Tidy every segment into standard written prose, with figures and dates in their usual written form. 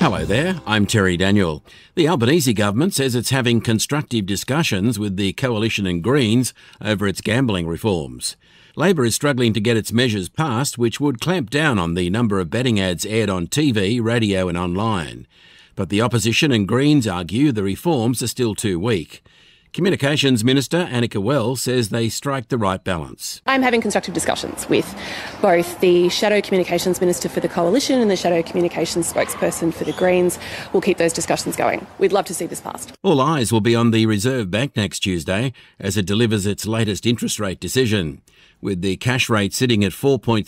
Hello there, I'm Terry Daniel. The Albanese government says it's having constructive discussions with the Coalition and Greens over its gambling reforms. Labor is struggling to get its measures passed, which would clamp down on the number of betting ads aired on TV, radio and online. But the opposition and Greens argue the reforms are still too weak. Communications Minister Annika Wells says they strike the right balance. I'm having constructive discussions with both the Shadow Communications Minister for the Coalition and the Shadow Communications spokesperson for the Greens. We'll keep those discussions going. We'd love to see this passed. All eyes will be on the Reserve Bank next Tuesday as it delivers its latest interest rate decision. With the cash rate sitting at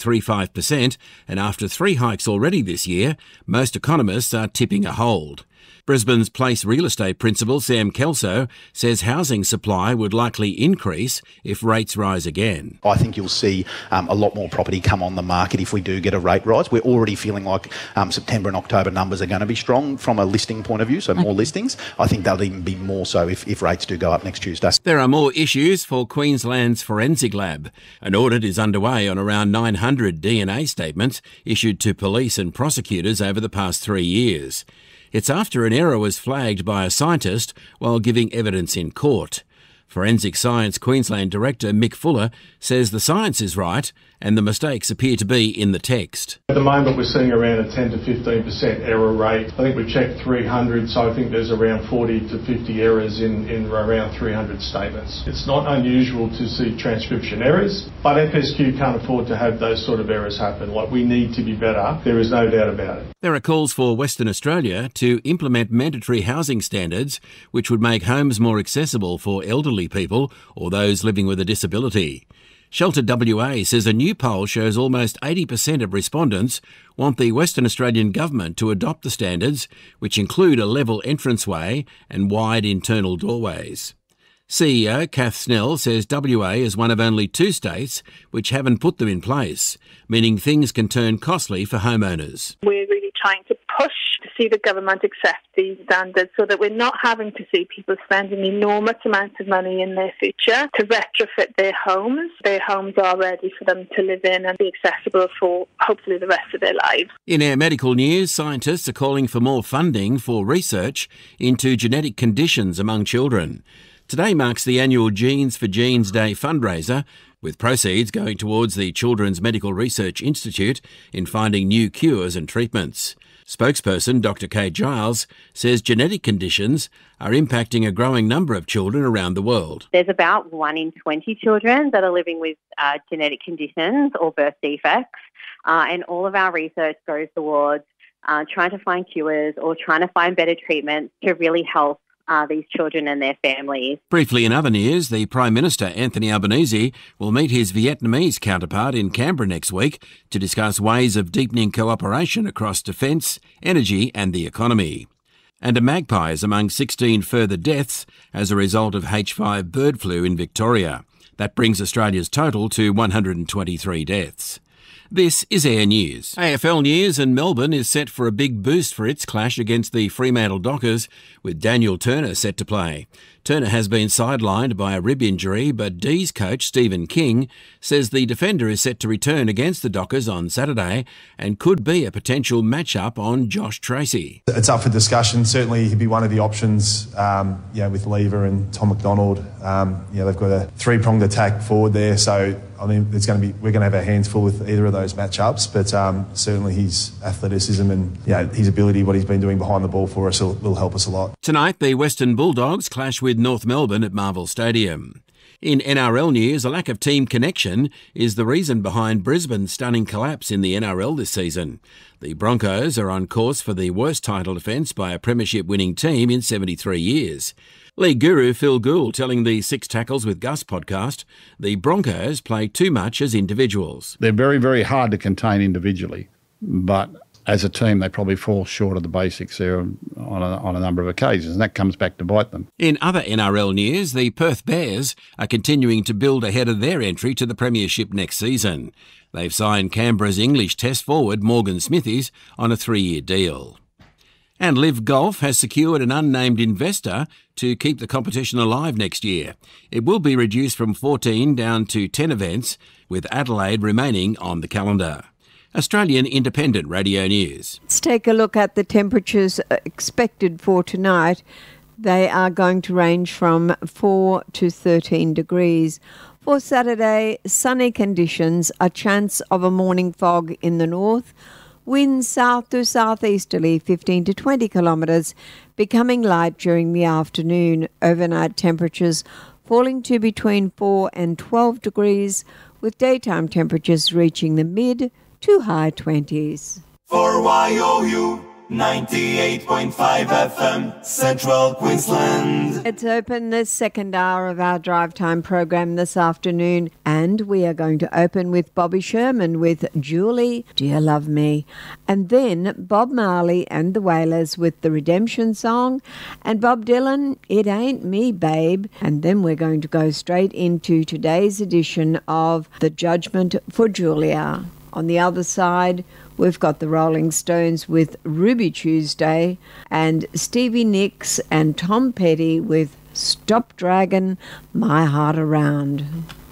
4.35% and after 3 hikes already this year, most economists are tipping a hold. Brisbane's Place real estate principal Sam Kelso says housing supply would likely increase if rates rise again. I think you'll see a lot more property come on the market if we do get a rate rise. We're already feeling like September and October numbers are going to be strong from a listing point of view, so more listings. I think they'll even be more so if rates do go up next Tuesday. There are more issues for Queensland's Forensic Lab. An audit is underway on around 900 DNA statements issued to police and prosecutors over the past 3 years. It's after an error was flagged by a scientist while giving evidence in court. Forensic Science Queensland Director Mick Fuller says the science is right and the mistakes appear to be in the text. At the moment we're seeing around a 10 to 15% error rate. I think we've checked 300, so I think there's around 40 to 50 errors in around 300 statements. It's not unusual to see transcription errors, but FSQ can't afford to have those sort of errors happen. Like, we need to be better, there is no doubt about it. There are calls for Western Australia to implement mandatory housing standards which would make homes more accessible for elderly people or those living with a disability. Shelter WA says a new poll shows almost 80% of respondents want the Western Australian government to adopt the standards, which include a level entranceway and wide internal doorways. CEO Kath Snell says WA is one of only 2 states which haven't put them in place, meaning things can turn costly for homeowners. We're really trying to push to see the government accept these standards so that we're not having to see people spending enormous amounts of money in their future to retrofit their homes. Their homes are ready for them to live in and be accessible for hopefully the rest of their lives. In our medical news, scientists are calling for more funding for research into genetic conditions among children. Today marks the annual Genes for Genes Day fundraiser, with proceeds going towards the Children's Medical Research Institute in finding new cures and treatments. Spokesperson Dr. Kate Giles says genetic conditions are impacting a growing number of children around the world. There's about 1 in 20 children that are living with genetic conditions or birth defects, and all of our research goes towards trying to find cures or trying to find better treatments to really help these children and their families. Briefly in other news, the Prime Minister Anthony Albanese will meet his Vietnamese counterpart in Canberra next week to discuss ways of deepening cooperation across defence, energy and the economy. And a magpie is among 16 further deaths as a result of H5 bird flu in Victoria. That brings Australia's total to 123 deaths. This is Air News. AFL News, and Melbourne is set for a big boost for its clash against the Fremantle Dockers, with Daniel Turner set to play. Turner has been sidelined by a rib injury, but D's coach Stephen King says the defender is set to return against the Dockers on Saturday and could be a potential match-up on Josh Tracy. It's up for discussion. Certainly he'd be one of the options, with Lever and Tom McDonald. They've got a 3-pronged attack forward there, so I mean, we're going to have our hands full with either of those matchups, but certainly his athleticism and his ability, what he's been doing behind the ball for us will help us a lot. Tonight, the Western Bulldogs clash with North Melbourne at Marvel Stadium. In NRL news, a lack of team connection is the reason behind Brisbane's stunning collapse in the NRL this season. The Broncos are on course for the worst title defence by a premiership-winning team in 73 years. League guru Phil Gould telling the Six Tackles with Gus podcast the Broncos play too much as individuals. They're very, very hard to contain individually, but as a team they probably fall short of the basics there on a number of occasions, and that comes back to bite them. In other NRL news, the Perth Bears are continuing to build ahead of their entry to the premiership next season. They've signed Canberra's English Test forward Morgan Smithies on a 3-year deal. And Liv Golf has secured an unnamed investor to keep the competition alive next year. It will be reduced from 14 down to 10 events, with Adelaide remaining on the calendar. Australian Independent Radio News. Let's take a look at the temperatures expected for tonight. They are going to range from 4 to 13 degrees. For Saturday, sunny conditions, a chance of a morning fog in the north, winds south to southeasterly 15 to 20 kilometres, becoming light during the afternoon. Overnight temperatures falling to between 4 and 12 degrees, with daytime temperatures reaching the mid to high 20s. For YOU 98.5 FM, Central Queensland. It's open the second hour of our Drive Time program this afternoon, and we are going to open with Bobby Sherman with Julie, Do You Love Me? And then Bob Marley and the Wailers with the Redemption Song, and Bob Dylan, It Ain't Me, Babe. And then we're going to go straight into today's edition of The Judgment for Julia. On the other side, we've got the Rolling Stones with Ruby Tuesday, and Stevie Nicks and Tom Petty with Stop Draggin' My Heart Around.